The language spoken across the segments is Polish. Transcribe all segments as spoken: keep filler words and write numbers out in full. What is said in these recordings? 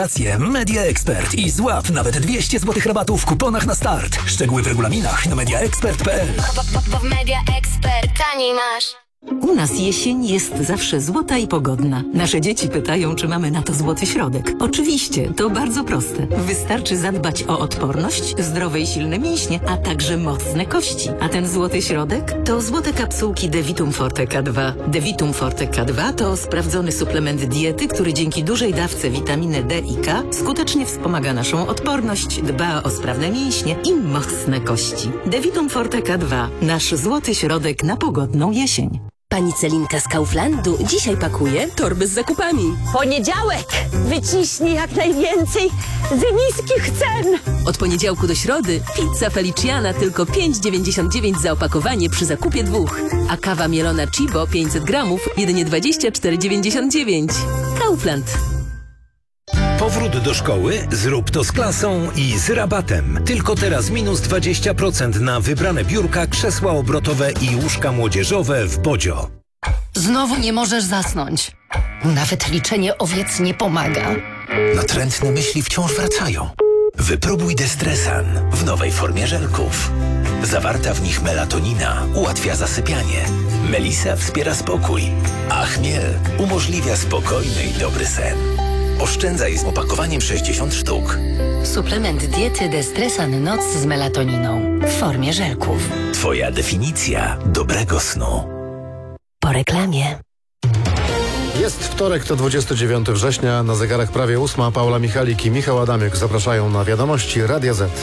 Media Expert i złap nawet dwieście złotych rabatu w kuponach na start. Szczegóły w regulaminach na media expert kropka p l. W Media Expert taniej masz. U nas jesień jest zawsze złota i pogodna. Nasze dzieci pytają, czy mamy na to złoty środek. Oczywiście, to bardzo proste. Wystarczy zadbać o odporność, zdrowe i silne mięśnie, a także mocne kości. A ten złoty środek to złote kapsułki Devitum Forte K dwa. Devitum Forte K dwa to sprawdzony suplement diety, który dzięki dużej dawce witaminy D i K skutecznie wspomaga naszą odporność, dba o sprawne mięśnie i mocne kości. Devitum Forte K dwa. Nasz złoty środek na pogodną jesień. Pani Celinka z Kauflandu dzisiaj pakuje torby z zakupami. Poniedziałek! Wyciśnij jak najwięcej z niskich cen! Od poniedziałku do środy pizza Feliciana tylko pięć dziewięćdziesiąt dziewięć za opakowanie przy zakupie dwóch. A kawa mielona Chibo pięćset gramów jedynie dwadzieścia cztery dziewięćdziesiąt dziewięć. Kaufland. Powrót do szkoły? Zrób to z klasą i z rabatem. Tylko teraz minus dwadzieścia procent na wybrane biurka, krzesła obrotowe i łóżka młodzieżowe w Bodzio. Znowu nie możesz zasnąć. Nawet liczenie owiec nie pomaga. Natrętne myśli wciąż wracają. Wypróbuj Destresan w nowej formie żelków. Zawarta w nich melatonina ułatwia zasypianie. Melisa wspiera spokój, a chmiel umożliwia spokojny i dobry sen. Oszczędzaj z opakowaniem sześćdziesiąt sztuk. Suplement diety Destresan Noc z melatoniną w formie żelków. Twoja definicja dobrego snu. Po reklamie. Jest wtorek, to dwudziestego dziewiątego września, na zegarach prawie ósma. Paula Michalik i Michał Adamiuk zapraszają na wiadomości Radia Z.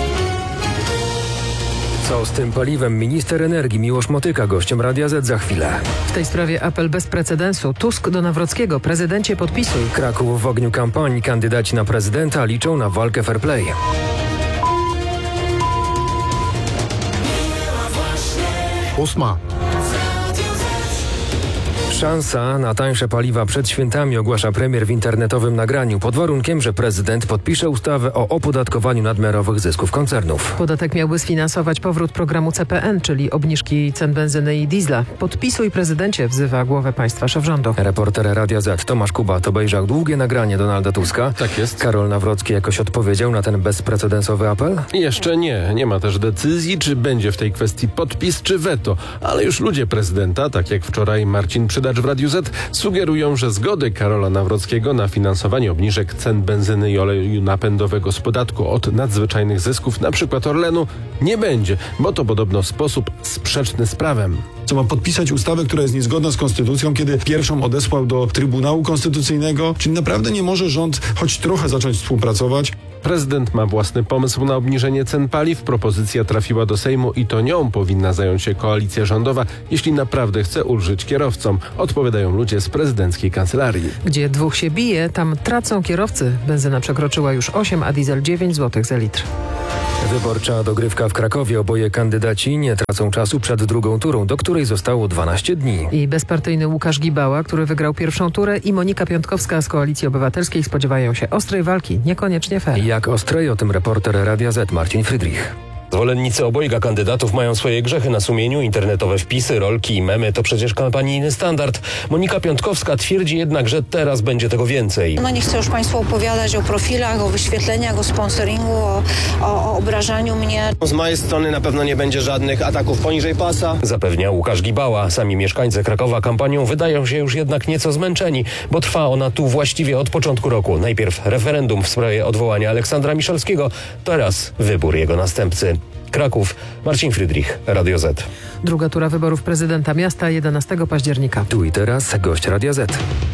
Co z tym paliwem? Minister energii Miłosz Motyka gościem Radia Z za chwilę. W tej sprawie apel bez precedensu. Tusk do Nawrockiego. Prezydencie, podpisuj. Kraków w ogniu kampanii. Kandydaci na prezydenta liczą na walkę fair play. Ósma. Szansa na tańsze paliwa przed świętami ogłasza premier w internetowym nagraniu, pod warunkiem, że prezydent podpisze ustawę o opodatkowaniu nadmiarowych zysków koncernów. Podatek miałby sfinansować powrót programu C P N, czyli obniżki cen benzyny i diesla. Podpisuj, prezydencie, wzywa głowę państwa szef rządu. Reporter Radia Z Tomasz Kubat obejrzał długie nagranie Donalda Tuska. Tak jest. Karol Nawrocki jakoś odpowiedział na ten bezprecedensowy apel? Jeszcze nie. Nie ma też decyzji, czy będzie w tej kwestii podpis, czy weto. Ale już ludzie prezydenta, tak jak wczoraj Marcin Przydacz w Radiu Z, sugerują, że zgody Karola Nawrockiego na finansowanie obniżek cen benzyny i oleju napędowego z podatku od nadzwyczajnych zysków, np. Orlenu, nie będzie, bo to podobno sposób sprzeczny z prawem. Trzeba podpisać ustawę, która jest niezgodna z konstytucją, kiedy pierwszą odesłał do Trybunału Konstytucyjnego. Czyli naprawdę nie może rząd choć trochę zacząć współpracować? Prezydent ma własny pomysł na obniżenie cen paliw. Propozycja trafiła do Sejmu i to nią powinna zająć się koalicja rządowa, jeśli naprawdę chce ulżyć kierowcom, odpowiadają ludzie z prezydenckiej kancelarii. Gdzie dwóch się bije, tam tracą kierowcy. Benzyna przekroczyła już osiem, a diesel dziewięć złotych za litr. Wyborcza dogrywka w Krakowie. Oboje kandydaci nie tracą czasu przed drugą turą, do której zostało dwanaście dni. I bezpartyjny Łukasz Gibała, który wygrał pierwszą turę, i Monika Piątkowska z Koalicji Obywatelskiej spodziewają się ostrej walki, niekoniecznie fair. Jak ostrej, o tym reporter Radia Z Marcin Frydrich. Zwolennicy obojga kandydatów mają swoje grzechy na sumieniu. Internetowe wpisy, rolki i memy to przecież kampanijny standard. Monika Piątkowska twierdzi jednak, że teraz będzie tego więcej. No nie chcę już Państwu opowiadać o profilach, o wyświetleniach, o sponsoringu, o, o, o obrażaniu mnie. Z mojej strony na pewno nie będzie żadnych ataków poniżej pasa. Zapewnia Łukasz Gibała. Sami mieszkańcy Krakowa kampanią wydają się już jednak nieco zmęczeni, bo trwa ona tu właściwie od początku roku. Najpierw referendum w sprawie odwołania Aleksandra Miszalskiego, teraz wybór jego następcy. Kraków, Marcin Frydrich, Radio Z. Druga tura wyborów prezydenta miasta jedenastego października. Tu i teraz gość Radia Z.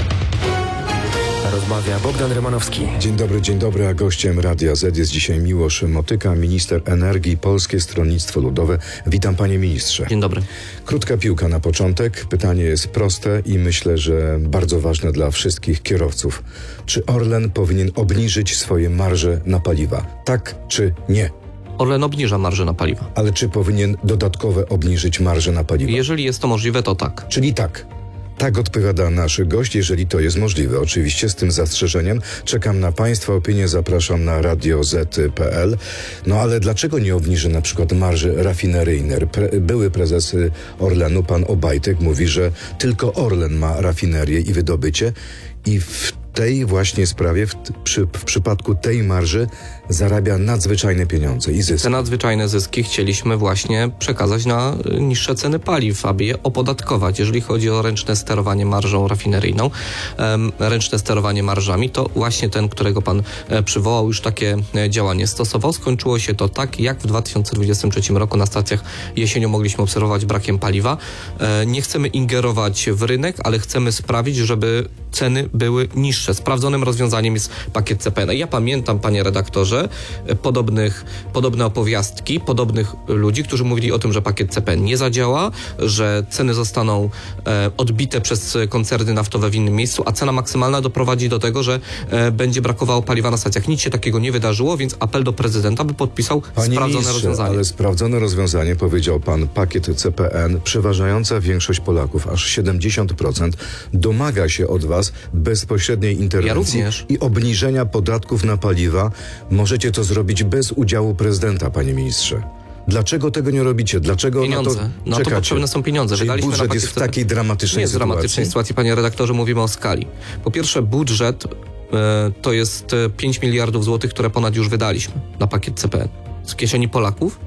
Rozmawia Bogdan Rymanowski. Dzień dobry, dzień dobry, a gościem Radia Z jest dzisiaj Miłosz Motyka, minister energii, Polskie Stronnictwo Ludowe. Witam, panie ministrze. Dzień dobry. Krótka piłka na początek. Pytanie jest proste i myślę, że bardzo ważne dla wszystkich kierowców. Czy Orlen powinien obniżyć swoje marże na paliwa? Tak czy nie? Orlen obniża marże na paliwa. Ale czy powinien dodatkowe obniżyć marże na paliwa? Jeżeli jest to możliwe, to tak. Czyli tak. Tak odpowiada nasz gość, jeżeli to jest możliwe. Oczywiście z tym zastrzeżeniem. Czekam na Państwa opinię, zapraszam na radio z kropka p l. No ale dlaczego nie obniży na przykład marży rafineryjnej? Pre, były prezes Orlenu, pan Obajtek, mówi, że tylko Orlen ma rafinerię i wydobycie i w tej właśnie sprawie, w, przy, w przypadku tej marży zarabia nadzwyczajne pieniądze i zyski. Te nadzwyczajne zyski chcieliśmy właśnie przekazać na niższe ceny paliw, aby je opodatkować. Jeżeli chodzi o ręczne sterowanie marżą rafineryjną, um, ręczne sterowanie marżami, to właśnie ten, którego pan e, przywołał, już takie e, działanie stosował. Skończyło się to tak, jak w dwa tysiące dwudziestym trzecim roku na stacjach jesienią mogliśmy obserwować brakiem paliwa. E, nie chcemy ingerować w rynek, ale chcemy sprawić, żeby ceny były niższe. Sprawdzonym rozwiązaniem jest pakiet C P N. Ja pamiętam, panie redaktorze, podobnych, podobne opowiastki, podobnych ludzi, którzy mówili o tym, że pakiet C P N nie zadziała, że ceny zostaną e, odbite przez koncerny naftowe w innym miejscu, a cena maksymalna doprowadzi do tego, że e, będzie brakowało paliwa na stacjach. Nic się takiego nie wydarzyło, więc apel do prezydenta, by podpisał Panie sprawdzone ministrze, rozwiązanie. ale sprawdzone rozwiązanie, powiedział pan, pakiet C P N, przeważająca większość Polaków, aż siedemdziesiąt procent, domaga się od was bezpośredniej interwencji ja i obniżenia podatków na paliwa. Możecie to zrobić bez udziału prezydenta, panie ministrze. Dlaczego tego nie robicie? Dlaczego pieniądze. na to No czekacie? to potrzebne są pieniądze. Czyli Wydaliśmy budżet na jest w takiej dramatycznej nie jest sytuacji? dramatycznej sytuacji, panie redaktorze, mówimy o skali. Po pierwsze, budżet e, to jest pięć miliardów złotych, które ponad już wydaliśmy na pakiet C P N. Z kieszeni Polaków.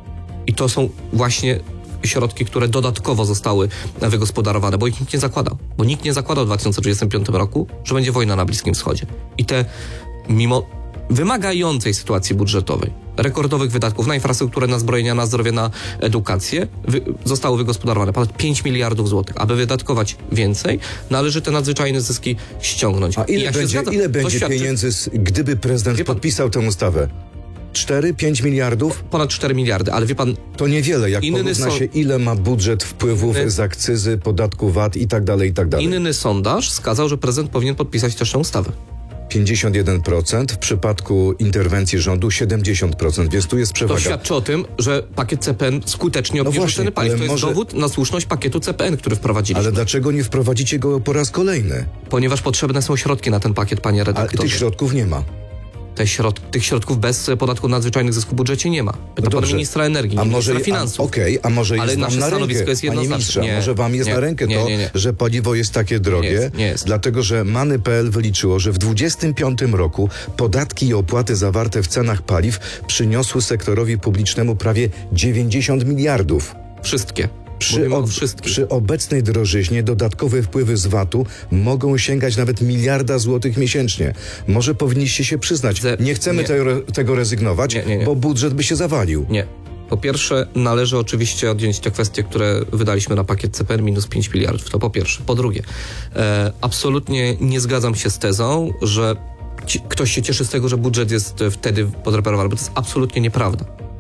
I to są właśnie środki, które dodatkowo zostały wygospodarowane, bo ich nikt nie zakładał. Bo nikt nie zakładał w dwa tysiące dwudziestym piątym roku, że będzie wojna na Bliskim Wschodzie. I te, mimo wymagającej sytuacji budżetowej, rekordowych wydatków na infrastrukturę, na zbrojenia, na zdrowie, na edukację, wy, zostało wygospodarowane ponad pięć miliardów złotych. Aby wydatkować więcej, należy te nadzwyczajne zyski ściągnąć. A ile ja będzie, zgadzam, ile będzie świadczy... pieniędzy, gdyby prezydent pan... podpisał tę ustawę? cztery pięć miliardów? Ponad cztery miliardy, ale wie pan... To niewiele, jak porówna so... się, ile ma budżet wpływów inny... z akcyzy, podatku V A T i tak dalej, i tak dalej. Inny sondaż wskazał, że prezydent powinien podpisać też tę ustawę. pięćdziesiąt jeden procent, w przypadku interwencji rządu siedemdziesiąt procent, więc tu jest przewaga. To świadczy o tym, że pakiet C P N skutecznie obniżył no ceny paliw. To jest może... dowód na słuszność pakietu C P N, który wprowadziliśmy. Ale dlaczego nie wprowadzicie go po raz kolejny? Ponieważ potrzebne są środki na ten pakiet, panie redaktorze. Ale tych środków nie ma. Te środ- tych środków bez podatku nadzwyczajnych zysku w budżecie nie ma. Pyta no pan ministra energii, nie a ministra może, finansów. Okej, okay, a może jest ale nam na rękę, jest panie ministrze, nie, może wam jest nie, na rękę nie, to, nie, nie. że paliwo jest takie drogie, nie jest, nie jest. Dlatego, że Many kropka p l wyliczyło, że w dwudziestym piątym roku podatki i opłaty zawarte w cenach paliw przyniosły sektorowi publicznemu prawie dziewięćdziesiąt miliardów. Wszystkie. Przy, ob, przy obecnej drożyźnie dodatkowe wpływy z V A T-u mogą sięgać nawet miliarda złotych miesięcznie. Może powinniście się przyznać, Ze, nie chcemy nie. Tego, tego rezygnować, nie, nie, nie. bo budżet by się zawalił. Nie. Po pierwsze, należy oczywiście odjąć te kwestie, które wydaliśmy na pakiet C P N minus pięć miliardów. To po pierwsze. Po drugie, e, absolutnie nie zgadzam się z tezą, że ci, ktoś się cieszy z tego, że budżet jest wtedy podreperowany, bo to jest absolutnie nieprawda.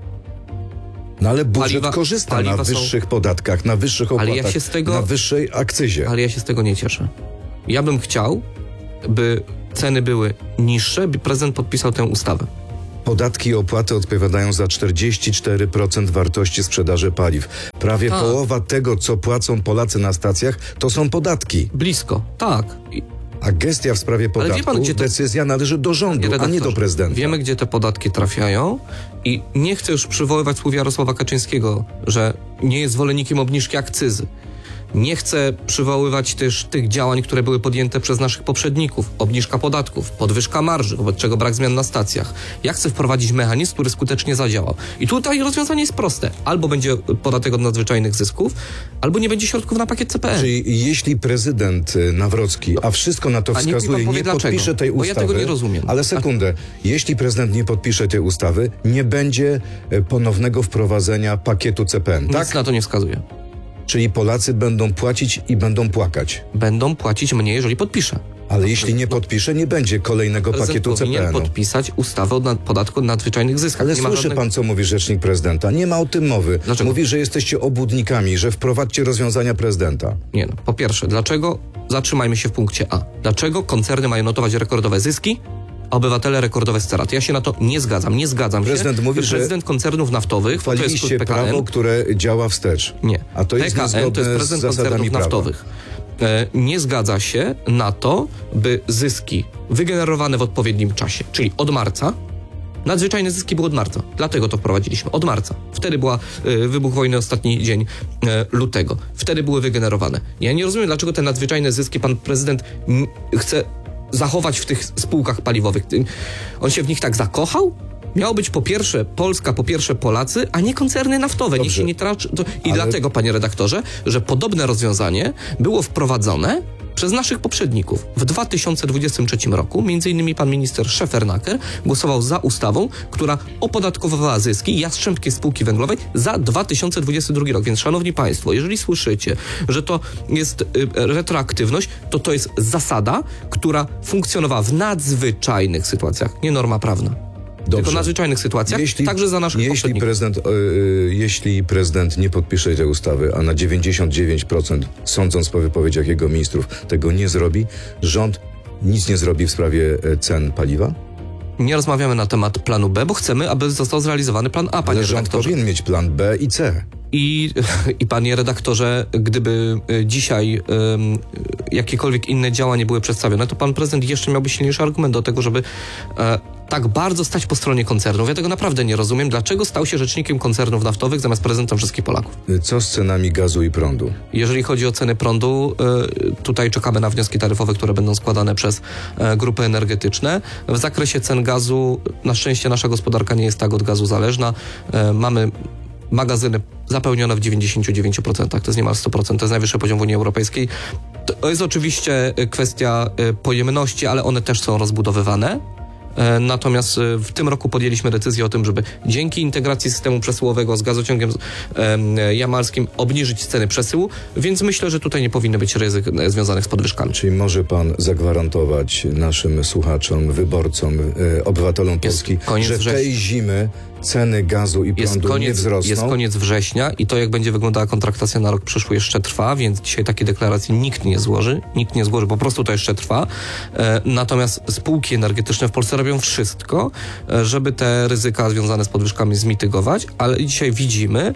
No ale budżet paliwa, korzysta paliwa na wyższych są... podatkach, na wyższych opłatach, ale ja się z tego... na wyższej akcyzie. Ale ja się z tego nie cieszę. Ja bym chciał, by ceny były niższe, by prezydent podpisał tę ustawę. Podatki i opłaty odpowiadają za czterdzieści cztery procent wartości sprzedaży paliw. Prawie tak. połowa tego, co płacą Polacy na stacjach, to są podatki. Blisko, tak. I... A gestia w sprawie podatku, pan, te... decyzja należy do rządu, a nie do prezydenta. Wiemy, gdzie te podatki trafiają i nie chcę już przywoływać słów Jarosława Kaczyńskiego, że nie jest zwolennikiem obniżki akcyzy. Nie chcę przywoływać też tych działań, które były podjęte przez naszych poprzedników. Obniżka podatków, podwyżka marży, wobec czego brak zmian na stacjach. Ja chcę wprowadzić mechanizm, który skutecznie zadziałał. I tutaj rozwiązanie jest proste. Albo będzie podatek od nadzwyczajnych zysków, albo nie będzie środków na pakiet C P N. Czyli jeśli prezydent Nawrocki, a wszystko na to a wskazuje, nie podpisze tej ustawy... Bo ja tego nie rozumiem. Ale sekundę. A... Jeśli prezydent nie podpisze tej ustawy, nie będzie ponownego wprowadzenia pakietu C P N, Nic tak? na to nie wskazuje. Czyli Polacy będą płacić i będą płakać. Będą płacić mniej, jeżeli podpiszę. Ale jeśli nie podpisze, nie będzie kolejnego pakietu C P N-u. Powinien podpisać ustawę o nad, podatku od nadzwyczajnych zyskach. Ale nie słyszy żadnego... pan, co mówi rzecznik prezydenta. Nie ma o tym mowy. Dlaczego? Mówi, że jesteście obłudnikami, że wprowadźcie rozwiązania prezydenta. Nie no. Po pierwsze, dlaczego, zatrzymajmy się w punkcie A. Dlaczego koncerny mają notować rekordowe zyski, a obywatele rekordowe straty? Ja się na to nie zgadzam. Nie zgadzam prezydent się. Mówi, prezydent że koncernów naftowych, to jest P K N, prawo, które działa wstecz. Nie. A to jest P K N to jest prezydent koncernów prawa. naftowych. E, nie zgadza się na to, by zyski wygenerowane w odpowiednim czasie, czyli od marca, nadzwyczajne zyski były od marca. Dlatego to wprowadziliśmy. Od marca. Wtedy była y, wybuch wojny, ostatni dzień y, lutego. Wtedy były wygenerowane. Ja nie rozumiem, dlaczego te nadzwyczajne zyski pan prezydent m, chce zachować w tych spółkach paliwowych. On się w nich tak zakochał? Miało być po pierwsze Polska, po pierwsze Polacy, a nie koncerny naftowe. Niech się nie traci. To... I Ale... dlatego, panie redaktorze, że podobne rozwiązanie było wprowadzone przez naszych poprzedników. W dwa tysiące dwudziestym trzecim roku między innymi pan minister Szefernaker głosował za ustawą, która opodatkowywała zyski jastrzębskiej spółki węglowej za dwa tysiące dwudziesty drugi rok. Więc szanowni państwo, jeżeli słyszycie, że to jest y, retroaktywność, to to jest zasada, która funkcjonowała w nadzwyczajnych sytuacjach, nie norma prawna. Dobrze. Tylko w nadzwyczajnych sytuacjach, jeśli, także za naszych jeśli prezydent, yy, jeśli prezydent nie podpisze tej ustawy, a na dziewięćdziesiąt dziewięć procent, sądząc po wypowiedziach jego ministrów, tego nie zrobi, rząd nic nie zrobi w sprawie cen paliwa? Nie rozmawiamy na temat planu B, bo chcemy, aby został zrealizowany plan A, panie Ale rząd redaktorze. powinien mieć plan B i C. I, I panie redaktorze, gdyby dzisiaj um, jakiekolwiek inne działania były przedstawione, to pan prezydent jeszcze miałby silniejszy argument do tego, żeby e, tak bardzo stać po stronie koncernów. Ja tego naprawdę nie rozumiem. Dlaczego stał się rzecznikiem koncernów naftowych zamiast prezydentem wszystkich Polaków? Co z cenami gazu i prądu? Jeżeli chodzi o ceny prądu, e, tutaj czekamy na wnioski taryfowe, które będą składane przez e, grupy energetyczne. W zakresie cen gazu, na szczęście nasza gospodarka nie jest tak od gazu zależna. E, mamy magazyny zapełnione w dziewięćdziesiąt dziewięć procent, to jest niemal sto procent, to jest najwyższy poziom w Unii Europejskiej. To jest oczywiście kwestia pojemności, ale one też są rozbudowywane. Natomiast w tym roku podjęliśmy decyzję o tym, żeby dzięki integracji systemu przesyłowego z gazociągiem jamalskim obniżyć ceny przesyłu, więc myślę, że tutaj nie powinno być ryzyk związanych z podwyżkami. Czyli może pan zagwarantować naszym słuchaczom, wyborcom, obywatelom Polski, że września. tej zimy ceny gazu i prądu jest koniec, nie wzrosną? Jest koniec września i to, jak będzie wyglądała kontraktacja na rok przyszły, jeszcze trwa, więc dzisiaj takiej deklaracji nikt nie złoży. Nikt nie złoży, po prostu to jeszcze trwa. E, natomiast spółki energetyczne w Polsce robią wszystko, e, żeby te ryzyka związane z podwyżkami zmitygować, ale dzisiaj widzimy,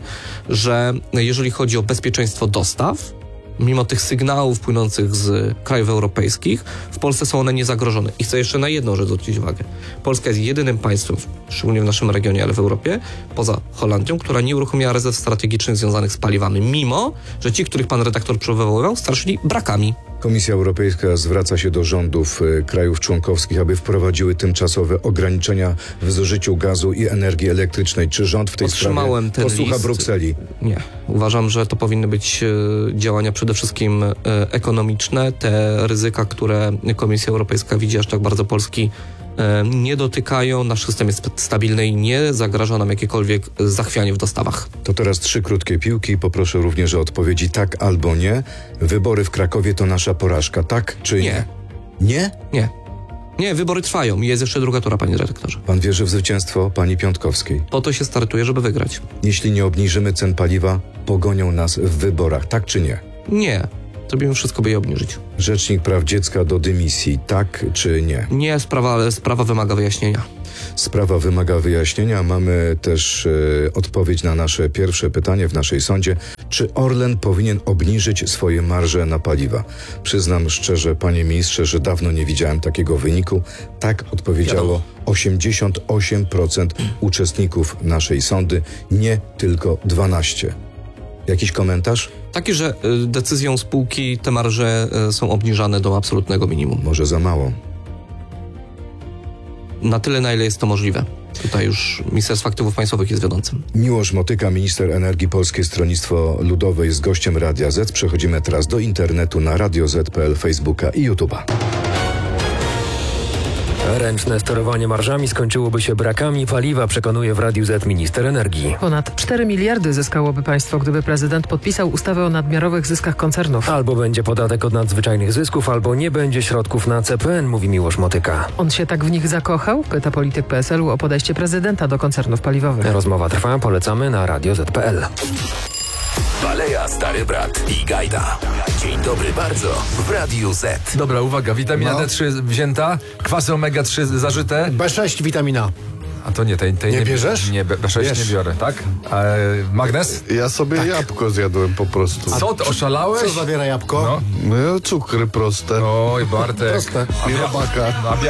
że jeżeli chodzi o bezpieczeństwo dostaw, mimo tych sygnałów płynących z krajów europejskich, w Polsce są one niezagrożone. I chcę jeszcze na jedną rzecz zwrócić uwagę. Polska jest jedynym państwem, szczególnie w naszym regionie, ale w Europie, poza Holandią, która nie uruchomiła rezerw strategicznych związanych z paliwami, mimo że ci, których pan redaktor przywoływał, straszyli brakami. Komisja Europejska zwraca się do rządów y, krajów członkowskich, aby wprowadziły tymczasowe ograniczenia w zużyciu gazu i energii elektrycznej. Czy rząd w tej Otrzymałem sprawie posłucha list. Brukseli? Nie. Uważam, że to powinny być y, działania przede wszystkim y, ekonomiczne. Te ryzyka, które Komisja Europejska widzi, aż tak bardzo Polski nie dotykają. Nasz system jest stabilny i nie zagraża nam jakiekolwiek zachwianie w dostawach. To teraz trzy krótkie piłki. Poproszę również o odpowiedzi tak albo nie. Wybory w Krakowie to nasza porażka, tak czy nie? Nie. Nie? Nie. Nie, wybory trwają i jest jeszcze druga tura, panie redaktorze. Pan wierzy w zwycięstwo pani Piątkowskiej? Po to się startuje, żeby wygrać. Jeśli nie obniżymy cen paliwa, pogonią nas w wyborach, tak czy nie? Nie. Zrobimy wszystko, by je obniżyć. Rzecznik Praw Dziecka do dymisji, tak czy nie? Nie, sprawa, ale sprawa wymaga wyjaśnienia. Sprawa wymaga wyjaśnienia. Mamy też e, odpowiedź na nasze pierwsze pytanie w naszej sądzie. Czy Orlen powinien obniżyć swoje marże na paliwa? Przyznam szczerze, panie ministrze, że dawno nie widziałem takiego wyniku. Tak odpowiedziało osiemdziesiąt osiem procent uczestników naszej sądy, nie tylko dwanaście procent. Jakiś komentarz? Taki, że y, decyzją spółki te marże y, są obniżane do absolutnego minimum. Może za mało. Na tyle, na ile jest to możliwe. Tutaj już Ministerstwo Aktywów Państwowych jest wiodącym. Miłosz Motyka, minister energii, Polskie Stronnictwo Ludowe, jest gościem Radia Z. Przechodzimy teraz do internetu na radio zet kropka pe el, Facebooka i YouTube'a. Ręczne sterowanie marżami skończyłoby się brakami paliwa, przekonuje w Radiu Z minister energii. Ponad cztery miliardy zyskałoby państwo, gdyby prezydent podpisał ustawę o nadmiarowych zyskach koncernów. Albo będzie podatek od nadzwyczajnych zysków, albo nie będzie środków na C P N, mówi Miłosz Motyka. On się tak w nich zakochał? Pyta polityk P S L u o podejście prezydenta do koncernów paliwowych. Rozmowa trwa, polecamy na radio zet kropka pe el. Baleja, Stary Brat i Gajda. Dzień dobry bardzo w Radiu Z. Dobra, uwaga, witamina No. D trzy wzięta, kwasy omega trzy zażyte. B sześć witamina. A to nie, tej, tej Nie nie bierzesz? Nie, B sześć Wiesz. nie biorę, tak? E, magnes? Ja sobie jabłko zjadłem po prostu. Co, ty oszalałeś? Co zawiera jabłko? No. No, cukry proste. Oj, Bartek. Proste. I robaka. A